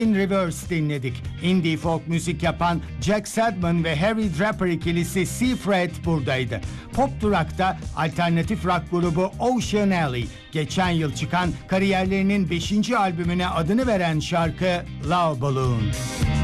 In Reverse dinledik. Indie folk müzik yapan Jack Sedman ve Harry Draper ikilisi Seafret buradaydı. Pop Durak'ta alternatif rock grubu Ocean Alley, geçen yıl çıkan kariyerlerinin 5. albümüne adını veren şarkı Love Balloon.